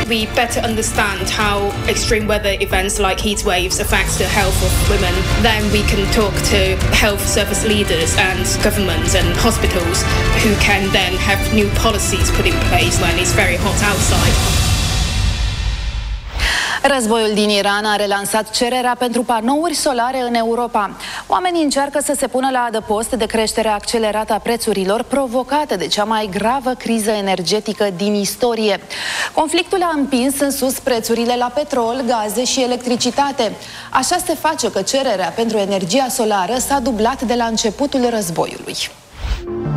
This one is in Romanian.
we better understand how extreme weather events like heat waves affect the health of women, then we can talk to health service leaders and governments and hospitals who can then have new policies put in place when it's very hot outside. Războiul din Iran a relansat cererea pentru panouri solare în Europa. Oamenii încearcă să se pună la adăpost de creșterea accelerată a prețurilor provocată de cea mai gravă criză energetică din istorie. Conflictul a împins în sus prețurile la petrol, gaze și electricitate. Așa se face că cererea pentru energia solară s-a dublat de la începutul războiului.